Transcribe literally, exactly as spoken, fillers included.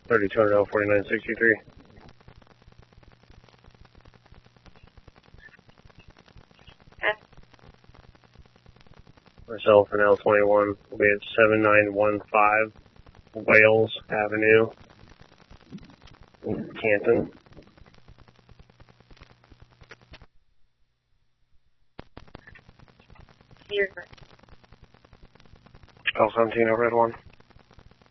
thirty-two hundred L forty-nine sixty-three. Okay. Myself and L twenty-one will be at seven nine one five Wales Avenue, Canton. You're L seventeen over at one.